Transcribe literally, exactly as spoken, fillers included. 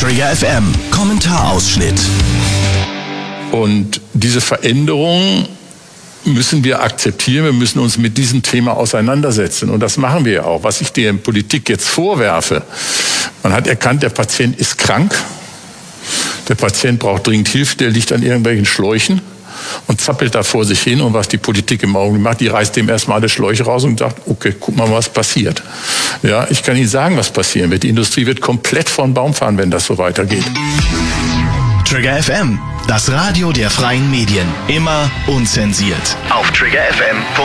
Trigger F M, Kommentarausschnitt. Und diese Veränderung müssen wir akzeptieren. Wir müssen uns mit diesem Thema auseinandersetzen. Und das machen wir ja auch. Was ich der Politik jetzt vorwerfe, man hat erkannt, der Patient ist krank. Der Patient braucht dringend Hilfe, der liegt an irgendwelchen Schläuchen und zappelt da vor sich hin. Und was die Politik im Augenblick macht, die reißt dem erstmal alle Schläuche raus und sagt, okay, guck mal, was passiert. Ja, ich kann Ihnen sagen, was passieren wird. Die Industrie wird komplett vor den Baum fahren, wenn das so weitergeht. Trigger F M, das Radio der freien Medien. Immer unzensiert. Auf trigger f m punkt de